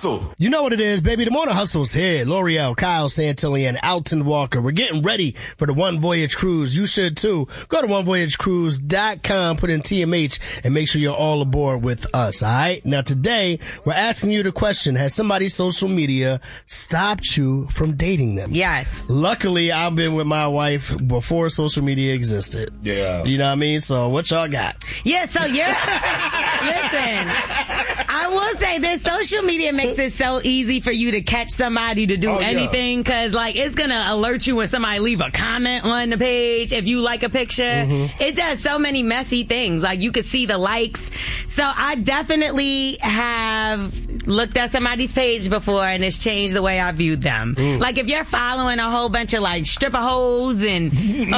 Hustle. You know what it is, baby. The Morning Hustle's here. L'Oreal, Kyle Santilli, and Alton Walker. We're getting ready for the One Voyage Cruise. You should too. Go to onevoyagecruise.com, put in TMH, and make sure you're all aboard with us, all right? Now, today, we're asking you the question, has somebody's social media stopped you from dating them? Yes. Luckily, I've been with my wife before social media existed. Yeah. You know what I mean? So, what y'all got? Yeah, so you're... Listen, I will say this, social media makes it so easy for you to catch somebody to do anything, because like it's gonna alert you when somebody leave a comment on the page if you like a picture. It does so many messy things, like you could see the likes. So I definitely have looked at somebody's page before and it's changed the way I viewed them. Like if you're following a whole bunch of like stripper hoes and IG,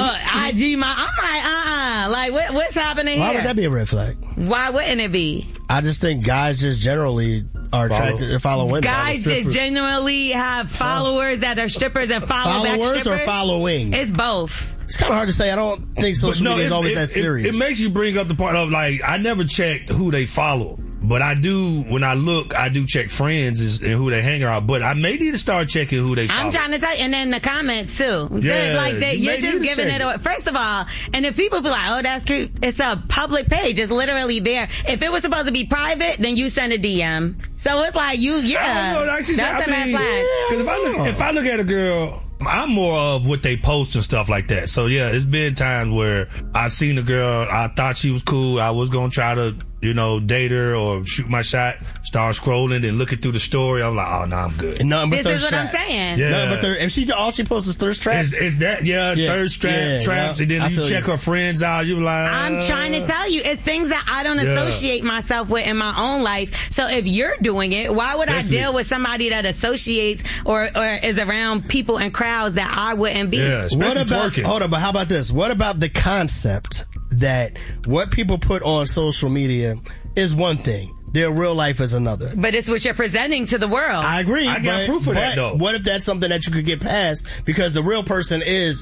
I'm like, what's happening here? Why would that be a red flag? Why wouldn't it be? I just think guys just generally are attracted to follow women. Guys just genuinely have followers that are strippers and follow back strippers? Followers or following? It's both. It's kind of hard to say. I don't think social media is always that serious. It makes you bring up the part of like, I never checked who they follow. But I do, when I look, I do check friends and who they hang around. But I may need to start checking who they follow. I'm trying to tell you. And then the comments, too. Yeah, You're just giving it away. First of all, and if people be like, oh, that's cute, it's a public page. It's literally there. If it was supposed to be private, then you send a DM. So it's like, I don't know, that's a red flag. Because if I look at a girl, I'm more of what they post and stuff like that. So yeah, it's been times where I've seen a girl, I thought she was cool, I was going to try to, date her or shoot my shot, start scrolling and looking through the story. I'm like, oh, no, I'm good. Nothing but this is what traps. I'm saying. Yeah. Nothing but if all she posts is thirst traps. It's that, thirst traps. And then you check her friends out. You're like, I'm trying to tell you, it's things that I don't associate myself with in my own life. So if you're doing it, why would I deal with somebody that associates or is around people and crowds that I wouldn't be? Yeah, especially twerking. Hold on, but how about this? What about the concept that what people put on social media is one thing, their real life is another? But it's what you're presenting to the world. I agree. I got proof of that, though. What if that's something that you could get past because the real person is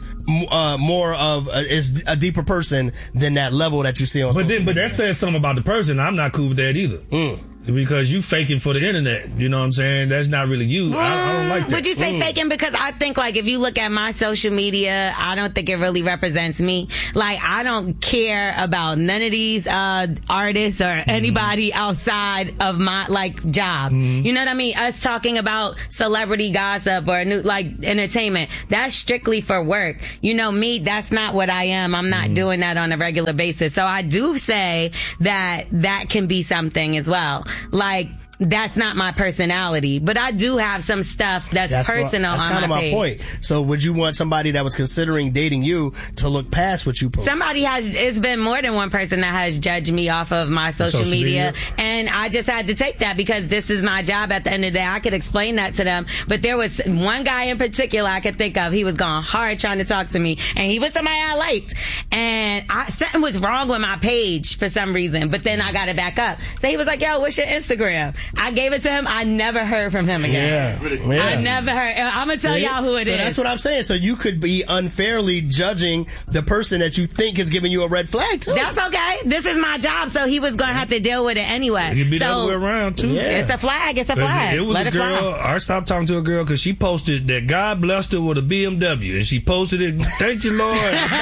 is a deeper person than that level that you see on social media? But that says something about the person. I'm not cool with that either. Because you faking for the internet. You know what I'm saying? That's not really you. I don't like that. Would you say faking? Because I think, like, if you look at my social media, I don't think it really represents me. Like, I don't care about none of these artists or anybody outside of my, like, job. You know what I mean? Us talking about celebrity gossip or, entertainment, that's strictly for work. Me, that's not what I am. I'm not doing that on a regular basis. So I do say that can be something as well. Like, that's not my personality, but I do have some stuff that's personal on my page. That's kind of my point. So would you want somebody that was considering dating you to look past what you post? It's been more than one person that has judged me off of my social media, and I just had to take that because this is my job at the end of the day. I could explain that to them, but there was one guy in particular I could think of. He was going hard trying to talk to me, and he was somebody I liked, and something was wrong with my page for some reason, but then I got it back up. So he was like, yo, what's your Instagram? I gave it to him. I never heard from him again. Yeah. I never heard. I'm going to tell y'all who it is. So that's what I'm saying. So you could be unfairly judging the person that you think is giving you a red flag too. That's okay. This is my job, so he was going to have to deal with it anyway. It could be the other way around too. Yeah. It's a flag. It's a flag. It was a girl. I stopped talking to a girl because she posted that God blessed her with a BMW, and she posted it. Thank you, Lord.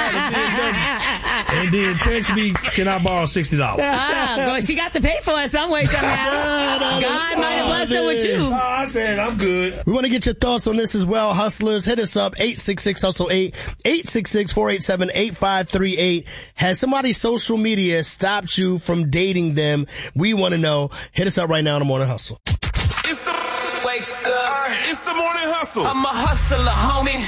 And then text me, can I borrow $60? Well, she got to pay for it some way somehow. God might have blessed her with you. I said, I'm good. We want to get your thoughts on this as well. Hustlers, hit us up, 866-HUSTLE-8, 866-487-8538. Has somebody's social media stopped you from dating them? We want to know. Hit us up right now on The Morning Hustle. It's the Morning Hustle. I'm a hustler, homie.